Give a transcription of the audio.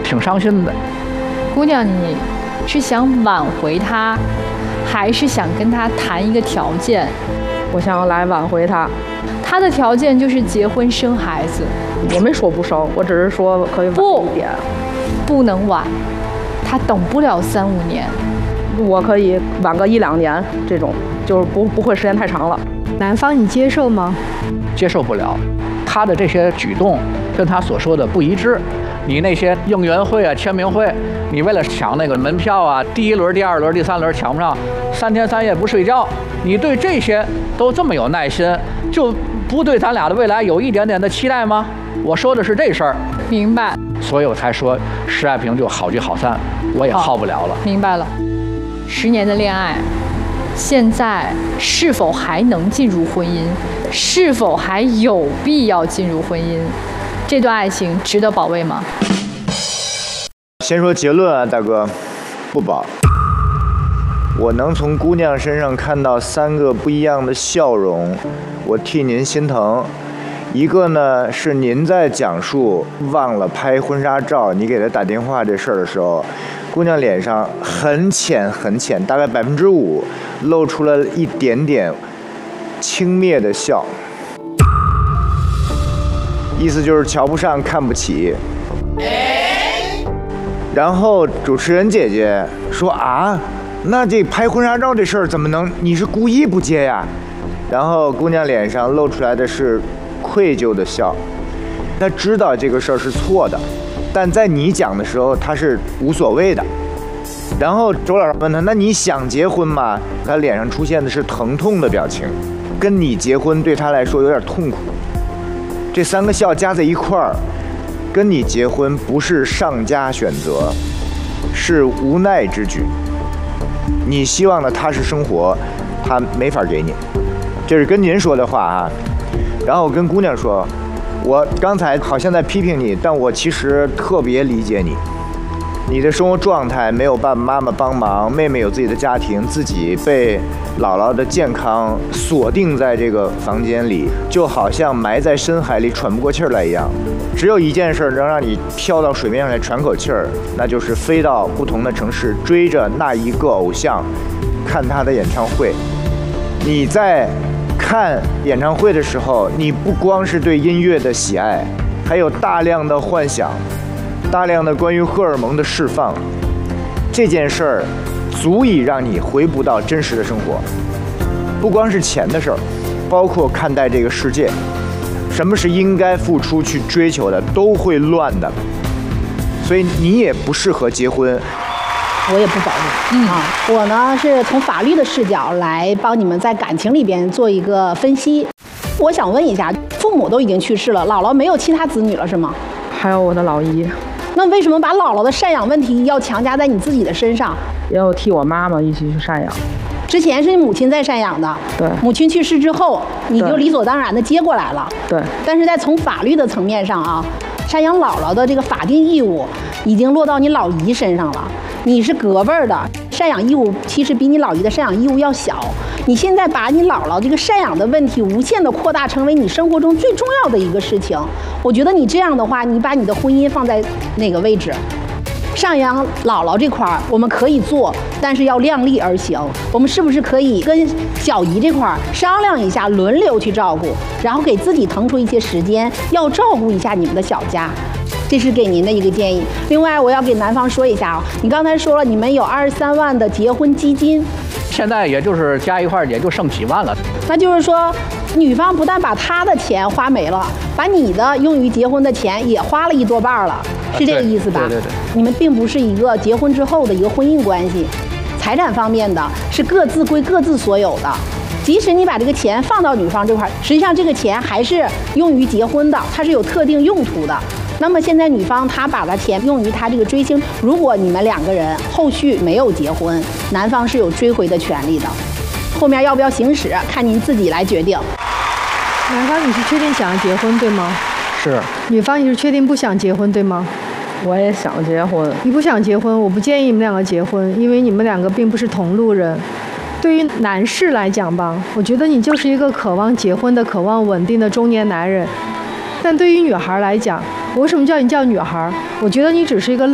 挺伤心的。 姑娘，你是想挽回他，还是想跟他谈一个条件？ 我想要来挽回他。 他的条件就是结婚生孩子。 我没说不生，我只是说可以晚一点。 不能晚，他等不了3、5年。 我可以晚个1、2年，这种就是不会时间太长了。 男方你接受吗？ 接受不了，他的这些举动跟他所说的不一致。你那些应援会啊、签名会，你为了抢那个门票啊，第1轮、第2轮、第3轮抢不上，3天3夜不睡觉，你对这些都这么有耐心，就不对咱俩的未来有一点点的期待吗？我说的是这事儿。 明白。 所以我才说施爱萍就好聚好散，我也耗不了了。 明白了。10年的恋爱，现在是否还能进入婚姻？是否还有必要进入婚姻？这段爱情值得保卫吗？ 先说结论啊，大哥，不保。我能从姑娘身上看到3个不一样的笑容，我替您心疼。一个呢是您在讲述忘了拍婚纱照，你给她打电话这事儿的时候，姑娘脸上很浅很浅，大概5%，露出了一点点轻蔑的笑。意思就是瞧不上、看不起。然后主持人姐姐说啊，那这拍婚纱照这事儿怎么能？你是故意不接呀？然后姑娘脸上露出来的是愧疚的笑。她知道这个事儿是错的，但在你讲的时候，她是无所谓的。然后周老师问她，那你想结婚吗？她脸上出现的是疼痛的表情，跟你结婚对她来说有点痛苦。这3个笑加在一块儿，跟你结婚不是上佳选择，是无奈之举。你希望的踏实生活，他没法给你。这是跟您说的话啊。然后我跟姑娘说，我刚才好像在批评你，但我其实特别理解你。你的生活状态没有爸爸妈妈帮忙，妹妹有自己的家庭，自己被姥姥的健康锁定在这个房间里，就好像埋在深海里喘不过气儿来一样。只有一件事能让你飘到水面上来喘口气儿，那就是飞到不同的城市，追着那一个偶像，看他的演唱会。你在看演唱会的时候，你不光是对音乐的喜爱，还有大量的幻想，大量的关于荷尔蒙的释放。这件事儿足以让你回不到真实的生活。不光是钱的事儿，包括看待这个世界，什么是应该付出去追求的，都会乱的。所以你也不适合结婚。 我也不保证我呢是从法律的视角来帮你们在感情里边做一个分析。我想问一下，父母都已经去世了，姥姥没有其他子女了是吗？ 还有我的老姨。 那为什么把姥姥的赡养问题要强加在你自己的身上？ 也有替我妈妈一起去赡养。 之前是你母亲在赡养的， 对。 母亲去世之后，你就理所当然的接过来了， 对。 但是在从法律的层面上啊，赡养姥姥的这个法定义务已经落到你老姨身上了。你是隔辈儿的，赡养义务其实比你老姨的赡养义务要小。你现在把你姥姥这个赡养的问题无限的扩大，成为你生活中最重要的一个事情。我觉得你这样的话，你把你的婚姻放在哪个位置？赡养姥姥这块儿我们可以做，但是要量力而行。我们是不是可以跟小姨这块儿商量一下，轮流去照顾，然后给自己腾出一些时间，要照顾一下你们的小家？这是给您的一个建议。另外，我要给男方说一下啊，你刚才说了你们有23万的结婚基金， 现在也就是加一块也就剩几万了。 那就是说，女方不但把她的钱花没了，把你的用于结婚的钱也花了1多半了，是这个意思吧？ 对。 你们并不是一个结婚之后的一个婚姻关系，财产方面的是各自归各自所有的。即使你把这个钱放到女方这块，实际上这个钱还是用于结婚的，它是有特定用途的。那么现在女方她把她钱用于她这个追星，如果你们2个人后续没有结婚，男方是有追回的权利的。后面要不要行使，看您自己来决定。 男方，你是确定想要结婚对吗？ 是。 女方，你是确定不想结婚对吗？ 我也想结婚。 你不想结婚，我不建议你们2个结婚，因为你们2个并不是同路人。对于男士来讲吧，我觉得你就是一个渴望结婚的、渴望稳定的中年男人。但对于女孩来讲，我为什么叫你叫女孩？我觉得你只是一个